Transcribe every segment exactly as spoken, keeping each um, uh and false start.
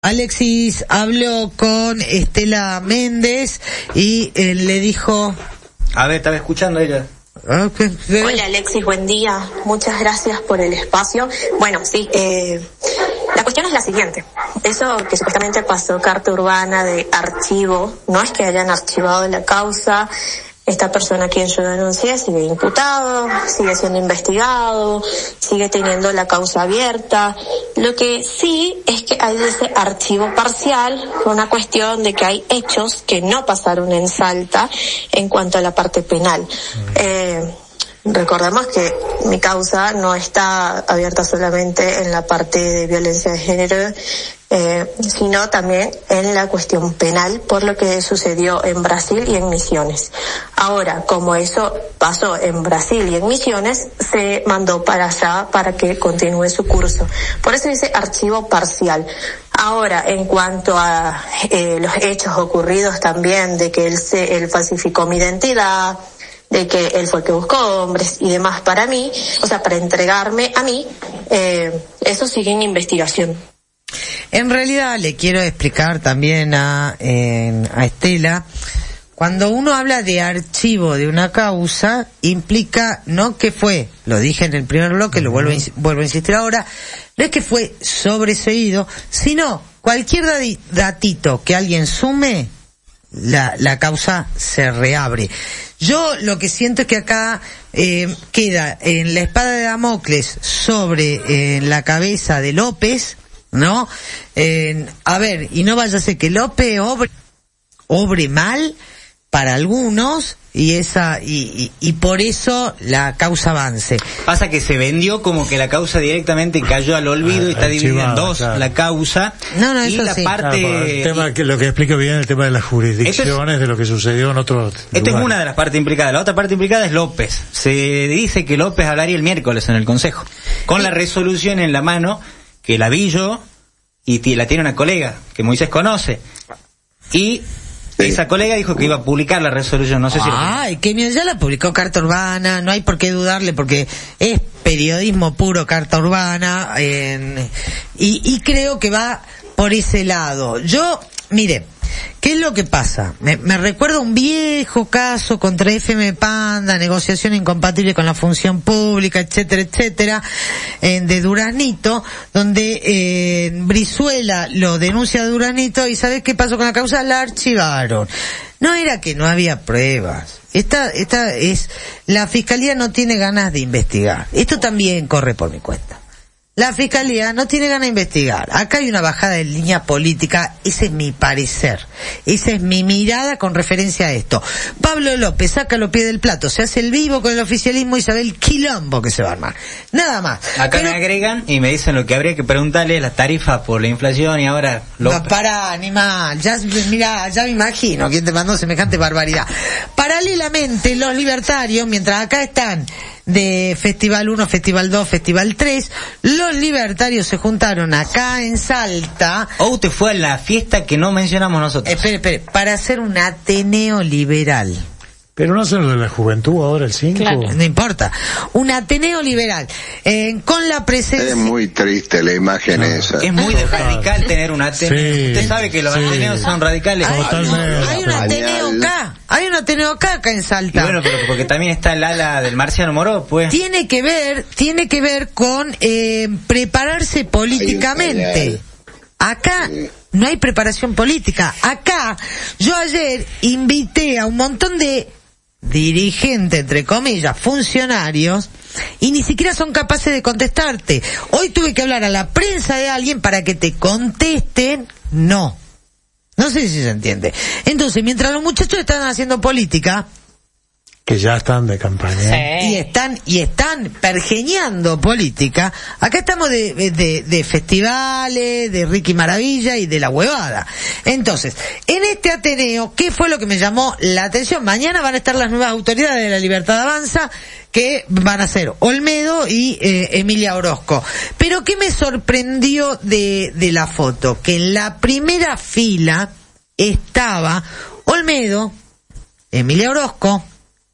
Alexis habló con Estela Méndez y eh, le dijo... A ver, estaba escuchando ella. Okay. Hola Alexis, buen día. Muchas gracias por el espacio. Bueno, sí, eh, la cuestión es la siguiente. Eso que supuestamente pasó carta urbana de archivo, no es que hayan archivado la causa. Esta persona a quien yo denuncié sigue imputado, sigue siendo investigado, sigue teniendo la causa abierta. Lo que sí es que hay ese archivo parcial, una cuestión de que hay hechos que no pasaron en Salta en cuanto a la parte penal. Eh, recordemos que mi causa no está abierta solamente en la parte de violencia de género, Eh, sino también en la cuestión penal por lo que sucedió en Brasil y en Misiones. Ahora, como eso pasó en Brasil y en Misiones, se mandó para allá para que continúe su curso. Por eso dice archivo parcial. Ahora, en cuanto a eh, los hechos ocurridos también, de que él, se, él falsificó mi identidad, de que él fue el que buscó hombres y demás para mí, o sea, para entregarme a mí, eh, eso sigue en investigación. En realidad le quiero explicar también a, eh, a Estela, cuando uno habla de archivo de una causa, implica no que fue, lo dije en el primer bloque, lo vuelvo a, vuelvo a insistir ahora, no es que fue sobreseído, sino cualquier datito que alguien sume, la, la causa se reabre. Yo lo que siento es que acá eh, queda en la espada de Damocles sobre eh, la cabeza de López, ¿no? Eh, a ver, y no vaya a ser que López obre, obre mal para algunos y esa y, y, y por eso la causa avance. Pasa que se vendió como que la causa directamente cayó al olvido ah, y está dividida en dos, claro. La causa no, no, y eso la sí. parte claro, el tema que lo que explica bien el tema de las jurisdicciones, es, de lo que sucedió en otros esta lugares. Es una de las partes implicadas. La otra parte implicada es López. Se dice que López hablaría el miércoles en el Consejo con la resolución en la mano, que la vi yo y t- la tiene una colega que Moisés conoce y sí. Esa colega dijo que iba a publicar la resolución, no sé si ay, que mira, ya la publicó Carta Urbana, no hay por qué dudarle porque es periodismo puro Carta Urbana eh, y, y creo que va por ese lado. Yo, mire, ¿qué es lo que pasa? Me, me recuerda un viejo caso contra F M Panda, negociación incompatible con la función pública, etcétera, etcétera, eh, de Duraznito, donde eh, Brizuela lo denuncia a Duraznito y ¿sabes qué pasó con la causa? La archivaron. No era que no había pruebas. Esta, esta es, la Fiscalía no tiene ganas de investigar. Esto también corre por mi cuenta. La Fiscalía no tiene ganas de investigar. Acá hay una bajada de línea política, ese es mi parecer. Esa es mi mirada con referencia a esto. Pablo López saca los pies del plato, se hace el vivo con el oficialismo y sabe el quilombo que se va a armar. Nada más. Acá Pero, me agregan y me dicen lo que habría que preguntarle las tarifas por la inflación y ahora... No, para, animal. Ya, mira, ya me imagino quién te mandó semejante barbaridad. Paralelamente, los libertarios, mientras acá están de Festival uno, Festival dos, Festival tres, los libertarios se juntaron acá en Salta. O usted fue a la fiesta que no mencionamos nosotros. Espere, espere, para hacer un Ateneo liberal. Pero no hacen lo de la juventud ahora, el cinco. Claro, no importa. Un Ateneo liberal. Eh, con la presencia... Es muy triste la imagen no. esa. Es muy de radical tener un Ateneo. Sí, usted sabe que los sí. Ateneos son radicales. Hay, hay un Ateneo acá. Hay un Ateneo acá, acá en Salta. Y bueno, pero porque también está el ala del Marciano Moró, pues. Tiene que ver, tiene que ver con eh, prepararse políticamente. Acá... Sí. No hay preparación política. Acá, yo ayer invité a un montón de dirigentes, entre comillas, funcionarios, y ni siquiera son capaces de contestarte. Hoy tuve que hablar a la prensa de alguien para que te contesten, no. No sé si se entiende. Entonces, mientras los muchachos están haciendo política, que ya están de campaña sí. y están y están pergeñando política, acá estamos de, de, de festivales, de Ricky Maravilla y de la huevada. Entonces, en este Ateneo, ¿qué fue lo que me llamó la atención? Mañana van a estar las nuevas autoridades de la Libertad Avanza, que van a ser Olmedo y eh, Emilia Orozco. Pero ¿qué me sorprendió de, de la foto? Que en la primera fila estaba Olmedo, Emilia Orozco,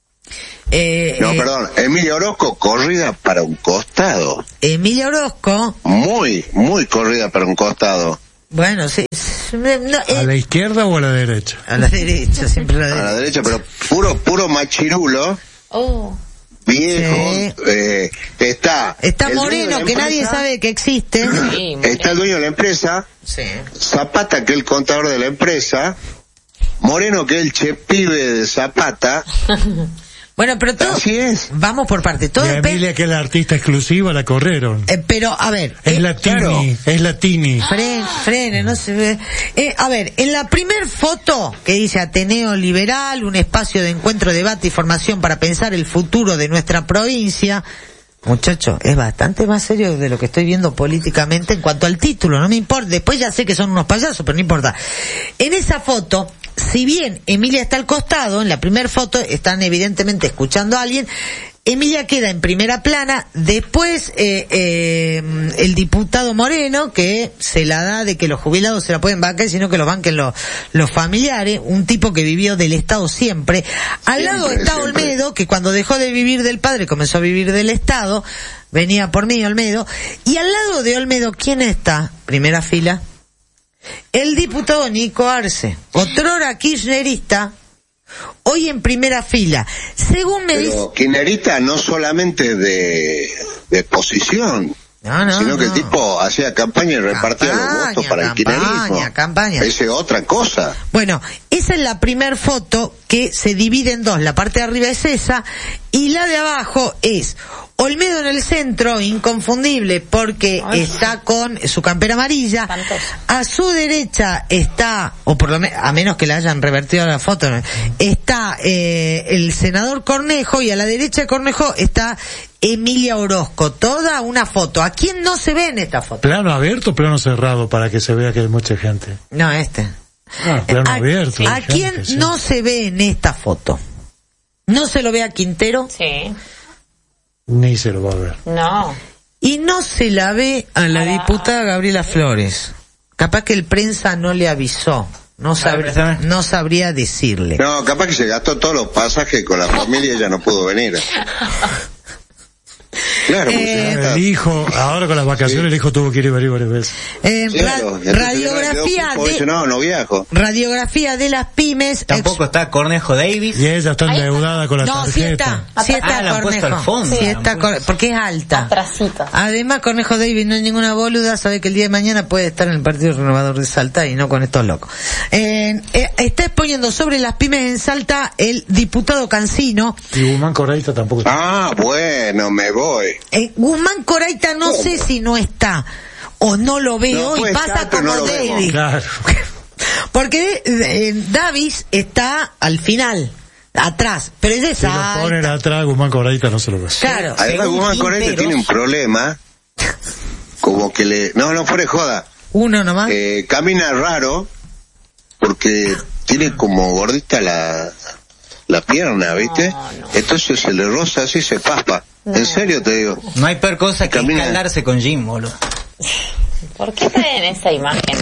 Eh, no, eh, perdón, Emilia Orozco corrida para un costado. Emilia Orozco. Muy, muy corrida para un costado. Bueno, sí. No, eh, ¿A la izquierda o a la derecha? A la derecha, siempre a la derecha. A la derecha, pero puro, puro machirulo. Oh. Viejo, sí. eh, está... Está Moreno, que nadie sabe que existe. Sí, está el dueño de la empresa. Sí. Zapata, que es el contador de la empresa. Moreno, que es el chepibe de Zapata. Bueno, pero todo... Así es. Vamos por parte. Todo y a Emilia, que es la artista exclusiva, la corrieron. Eh, pero, a ver... Es eh, latini, claro. es latini. Fren, frene, no se ve. Eh, a ver, en la primer foto que dice Ateneo Liberal, un espacio de encuentro, debate y formación para pensar el futuro de nuestra provincia... Muchacho, es bastante más serio de lo que estoy viendo políticamente en cuanto al título, no me importa, después ya sé que son unos payasos, pero no importa. En esa foto, si bien Emilia está al costado, en la primera foto están evidentemente escuchando a alguien, Emilia queda en primera plana, después eh, eh, el diputado Moreno, que se la da de que los jubilados se la pueden bancar, sino que los banquen los, los familiares, un tipo que vivió del Estado siempre. Al siempre, lado está siempre. Olmedo, que cuando dejó de vivir del padre comenzó a vivir del Estado, venía por mí Olmedo, y al lado de Olmedo, ¿quién está? Primera fila. El diputado Nico Arce, otrora kirchnerista, hoy en primera fila. Según me dice... Pero kirchnerista no solamente de, de posición, no, no, sino que no. el tipo hacía campaña y repartía Campaña, los votos para el campaña, kirchnerismo. campaña. Esa es otra cosa. Bueno, esa es la primer foto que se divide en dos. La parte de arriba es esa y la de abajo es Olmedo en el centro, inconfundible, porque Ay, está con su campera amarilla. Espantoso. A su derecha está, o por lo menos, a menos que le hayan revertido la foto, ¿no? está eh, el senador Cornejo, y a la derecha de Cornejo está Emilia Orozco. Toda una foto. ¿A quién no se ve en esta foto? ¿Plano abierto o plano cerrado para que se vea que hay mucha gente? No, este. Ah, plano ¿A, abierto. ¿a quién gente, sí. no se ve en esta foto? ¿No se lo ve a Quintero? Sí. Ni se lo va a ver. No. Y no se la ve a la Ahora... diputada Gabriela Flores. Capaz que el prensa no le avisó. No, sabría, no sabría decirle. No, capaz que se gastó todos los pasajes con la familia y ella no pudo venir. Claro, eh, el hijo, ahora con las vacaciones, sí. El hijo tuvo que ir varias, varias veces. Eh, claro, ra radiografía de, dice, no, no viajo. Radiografía de las pymes. Tampoco está Cornejo Davis. Y ella está endeudada con la no, tarjeta. Sí está, sí está ah, Cornejo. Al fondo, sí está, porque es alta. Atrasito. Además, Cornejo Davis no es ninguna boluda, sabe que el día de mañana puede estar en el Partido Renovador de Salta y no con estos locos. Eh, eh, está exponiendo sobre las pymes en Salta el diputado Cancino. Y Guzmán Coraita tampoco está. Ah, bueno, me voy. Eh, Guzmán Coraita no ¿Cómo? sé si no está o no lo veo no, y pasa estar, como no Davis. Claro. Porque eh, Davis está al final, atrás, pero es de Si Salta. lo ponen atrás, Guzmán Coraita no se lo ve. Claro. Además, Guzmán Coraita tiene un problema, como que le... No, no fuera de joda. Uno nomás. Eh, camina raro, porque tiene como gordita la... la pierna, ¿viste? No, no. Entonces se le roza así, se paspa. No. En serio te digo. No hay peor cosa que Camina. escalarse con Jim, boludo. ¿Por qué traen esa imagen?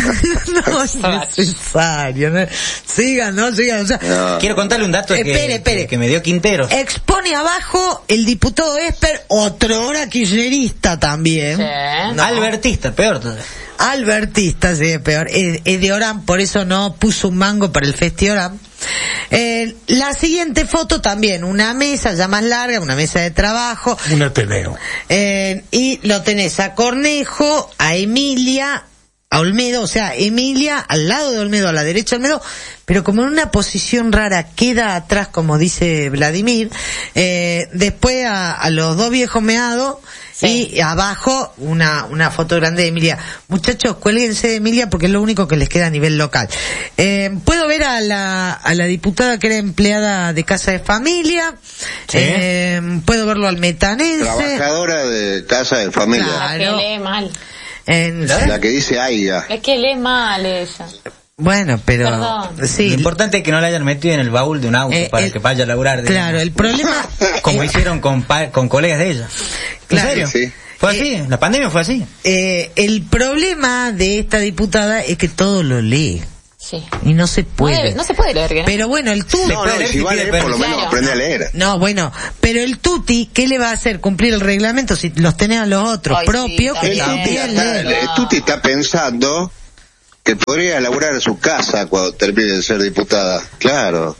No es necesario. ¿No? Sigan, no, sigan. O sea, no. Quiero contarle un dato espere, que, espere. que, que me dio Quintero. Expone abajo el diputado Esper, otrora kirchnerista también. Sí. No. Albertista, peor todavía. Albertista, sí, peor. Es, es de Orán, por eso no puso un mango para el Festi Orán. Eh, la siguiente foto también, una mesa ya más larga, una mesa de trabajo. Un Ateneo. Eh, y lo tenés a Cornejo, a Emilia, a Olmedo, o sea, Emilia al lado de Olmedo, a la derecha de Olmedo, pero como en una posición rara, queda atrás, como dice Vladimir. Eh, después a, a los dos viejos meados. Sí. Y abajo una una foto grande de Emilia. Muchachos, cuélguense de Emilia porque es lo único que les queda a nivel local. Eh, puedo ver a la a la diputada que era empleada de Casa de Familia. ¿Sí? Eh, puedo verlo al metanense. Trabajadora de Casa de Familia. Claro. La que lee mal. En, la que dice Aiga. Es que lee mal ella. Bueno, pero Perdón. sí. Lo importante es que no la hayan metido en el baúl de un auto eh, para el, que vaya a laburar. Claro, el problema como eh, hicieron con pa con colegas de ella. ¿En claro, serio? Sí. Fue así, eh, la pandemia fue así. Eh, el problema de esta diputada es que todo lo lee. Sí. Y no se puede. No, debe, no se puede leer. ¿no? Pero bueno, el tuti... No, no, si va a leer, por lo menos claro. aprende a leer. No, bueno, pero el tuti, ¿qué le va a hacer? Cumplir el reglamento si los tenés a los otros Ay, propios. Sí, que el, tuti también está, el tuti está pensando que podría laburar en su casa cuando termine de ser diputada. Claro.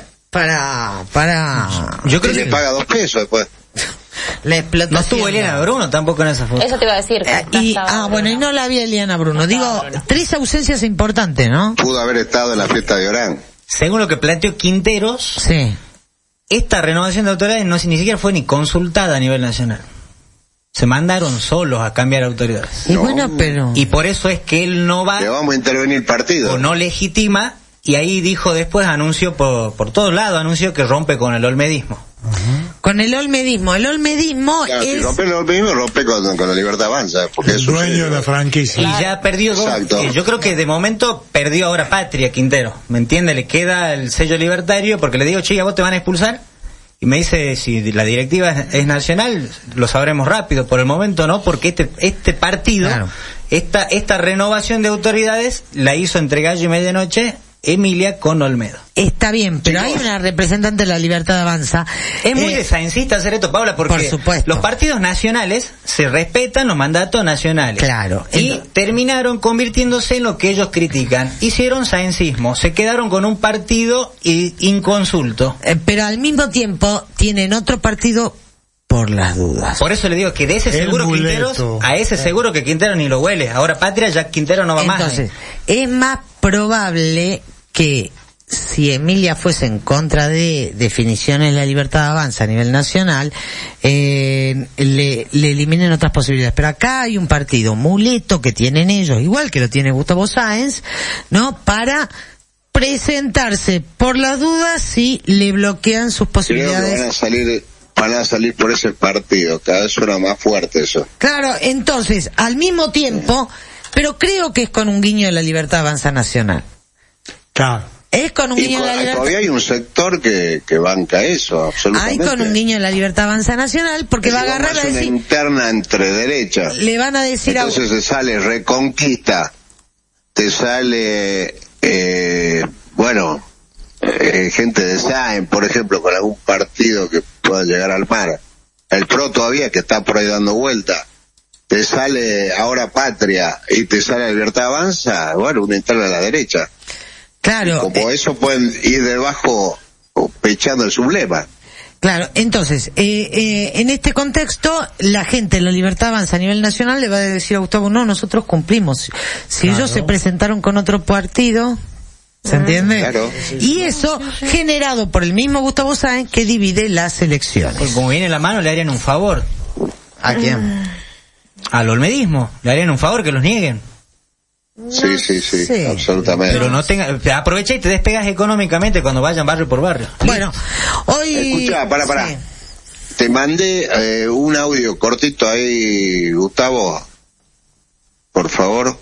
Para, para. Yo creo y que le paga dos pesos después. La explotación. No estuvo Eliana Bruno tampoco en esa foto. Eso te iba a decir. Eh, y, ah, bueno, y no la vi Eliana Bruno. Digo, tres ausencias importantes, ¿no? Pudo haber estado en la fiesta de Orán. Según lo que planteó Quinteros, Sí. esta renovación de autoridades no ni siquiera fue ni consultada a nivel nacional. Se mandaron solos a cambiar autoridades. Y No. bueno, pero. Y por eso es que él no va Le vamos a intervenir el partido. o no legitima, y ahí dijo después, anunció por, por todos lados, anunció que rompe con el olmedismo. Con el olmedismo. El olmedismo Claro, si es. rompe lo mismo, rompe con, con la Libertad Avanza. Porque El es dueño de la franquicia. Y ya perdió dos. Exacto. eh, Yo creo que de momento perdió ahora Patria Quintero. ¿Me entiende? Le queda el sello libertario porque le digo, che, ¿a vos te van a expulsar? Y me dice, si la directiva es, es nacional, lo sabremos rápido. Por el momento no, porque este este partido, Claro. esta esta renovación de autoridades la hizo entre gallo y medianoche Emilia con Olmedo. Está bien, pero Chicos. hay una representante de la Libertad Avanza. Es muy eh, desaencista hacer esto, Paula, porque por supuesto. los partidos nacionales se respetan los mandatos nacionales. Claro. Y Entonces- terminaron convirtiéndose en lo que ellos critican. Hicieron saencismo, se quedaron con un partido i- inconsulto. eh, pero al mismo tiempo tienen otro partido por las dudas. Por eso le digo que de ese El seguro muleto. Quinteros, a ese seguro que Quintero ni lo huele. Ahora Patria, ya Quintero no va más. Entonces, ¿eh? es más probable que si Emilia fuese en contra de definiciones de la Libertad Avanza a nivel nacional, eh, le, le eliminen otras posibilidades. Pero acá hay un partido muleto que tienen ellos, igual que lo tiene Gustavo Sáenz, ¿no? Para presentarse por las dudas si le bloquean sus Creo que posibilidades. van a salir, van a salir por ese partido. Cada vez suena más fuerte eso. Claro, entonces, al mismo tiempo, pero creo que es con un guiño de la Libertad Avanza Nacional. Claro. Es con un Y guiño de la co- Libertad. todavía hay un sector que, que banca eso, Hay absolutamente. con un guiño de la Libertad Avanza Nacional porque va a agarrar a Es una decir, interna entre derechas. le van a decir a Entonces se sale Reconquista, te sale, eh, bueno, eh, gente de Sáenz, por ejemplo, con algún partido que pueda llegar al mar. El PRO todavía, que está por ahí dando vuelta. Te sale ahora Patria y te sale Libertad Avanza, bueno, una interna a la derecha. claro, Como eh, eso pueden ir debajo o pechando el sublema. claro, entonces, eh, eh, en este contexto, la gente de la Libertad Avanza a nivel nacional le va a decir a Gustavo, no, nosotros cumplimos. Si Claro. ellos se presentaron con otro partido, ¿se entiende? Claro. Y eso, generado por el mismo Gustavo Sáenz, que divide las elecciones. Porque como viene la mano, le harían un favor. ¿A quién? Al olmedismo, le harían un favor que los nieguen. Sí, sí, sí, sé. absolutamente. Pero no tenga, aprovecha y te despegas económicamente cuando vayan barrio por barrio. Bueno, hoy... Escucha, para, para. Sí. Te mandé eh, un audio cortito ahí, Gustavo. Por favor.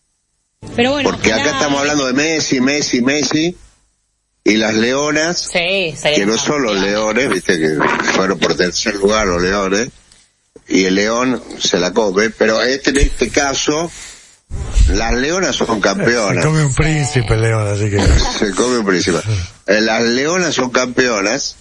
Pero bueno, Porque acá ojalá- estamos hablando de Messi, Messi, Messi. Y las Leonas, Sí, sería que no son los Leones, viste que fueron por tercer lugar los Leones. Y el León se la come. Pero este, en este caso, las Leonas son Se campeonas. come un príncipe, León, así que... Se come un príncipe. Eh, Las Leonas son campeonas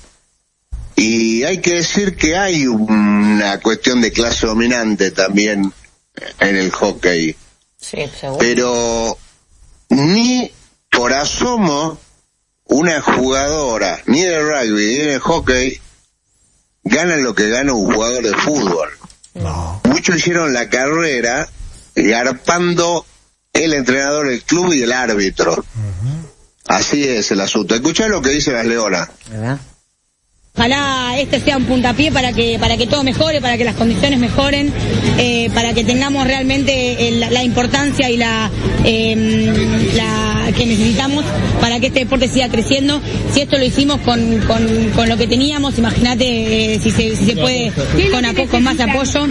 y hay que decir que hay una cuestión de clase dominante también en el hockey, Sí, seguro. pero ni por asomo una jugadora ni de rugby ni de hockey gana lo que gana un jugador de fútbol. No. Muchos hicieron la carrera garpando el entrenador del club y el árbitro. Así es el asunto. Escuchá lo que dice las Leonas. ¿Verdad? Ojalá este sea un puntapié para que para que todo mejore, para que las condiciones mejoren, eh, para que tengamos realmente el- la importancia y la, eh, la que necesitamos para que este deporte siga creciendo. Si esto lo hicimos con, con, con lo que teníamos, imagínate eh, si se si se puede con, apo- con más apoyo.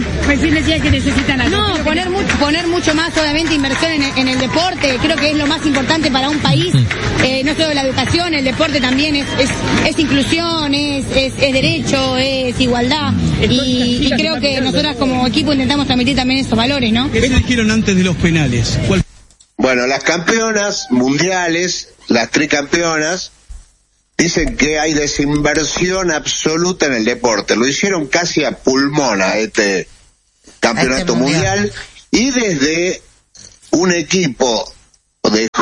No, poner mucho, poner mucho más, obviamente, inversión en el, en el deporte. Creo que es lo más importante para un país. Eh, no solo la educación, el deporte también es, es, es inclusión, es, es, es derecho, es igualdad. Y, y creo que nosotras como equipo intentamos transmitir también esos valores, ¿no? ¿Qué dijeron antes de los penales? ¿Cuál Bueno, las campeonas mundiales, las tricampeonas, dicen que hay desinversión absoluta en el deporte. Lo hicieron casi a pulmón a este campeonato A este mundial. mundial. Y desde un equipo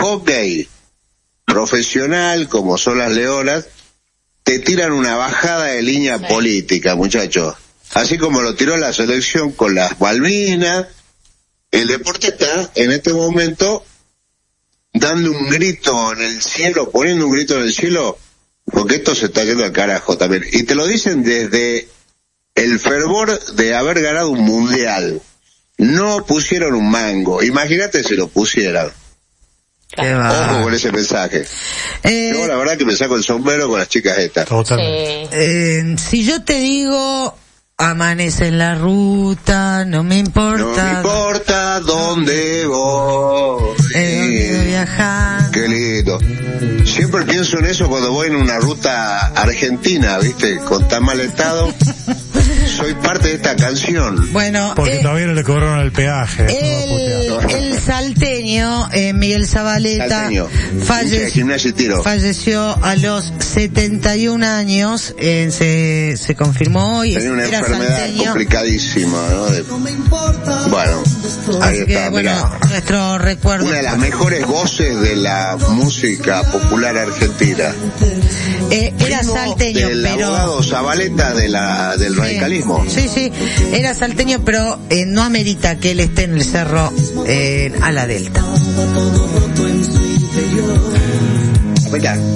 hockey profesional, como son las Leonas, te tiran una bajada de línea política, muchachos. Así como lo tiró la selección con las Malvinas, el deporte está en este momento dando un grito en el cielo, poniendo un grito en el cielo, porque esto se está yendo al carajo también. Y te lo dicen desde el fervor de haber ganado un mundial. No pusieron un mango. Imagínate si lo pusieran. Ojo con ese mensaje. Eh, yo la verdad que me saco el sombrero con las chicas estas. Totalmente. Sí. Eh, si yo te digo amanece en la ruta, no me importa. No me importa dónde voy. Eh, viajar. Qué lindo. Siempre pienso en eso cuando voy en una ruta argentina, ¿viste? Con tan mal estado. Soy parte de esta canción. Bueno, porque eh, todavía no le cobraron el peaje. El, no el salteño, eh, Miguel Zabaleta, salteño, falle falleció a los setenta y un años, eh, se, se confirmó hoy. Tenía una era enfermedad salteño. complicadísima, ¿no? De, bueno, ahí Así está, que, bueno, mirá. Nuestro recuerdo. Una de las mejores voces de la música popular argentina. Eh, era salteño, del pero... abogado Zabaleta de la, del radicalismo. Sí, sí, era salteño, pero eh, no amerita que él esté en el cerro eh, a la Delta. Mira.